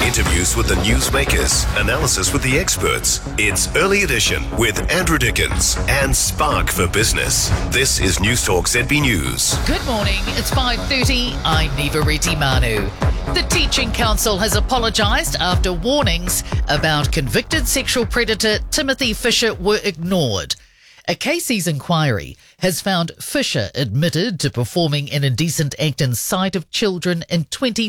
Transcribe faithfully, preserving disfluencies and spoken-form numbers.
Interviews with the newsmakers, analysis with the experts. It's Early Edition with Andrew Dickens and Spark for Business. This is News Talk Z B News. Good morning, it's five thirty. I'm Niva Reti Manu. The Teaching Council has apologised after warnings about convicted sexual predator Timothy Fisher were ignored. A K C's inquiry has found Fisher admitted to performing an indecent act in sight of children in twenty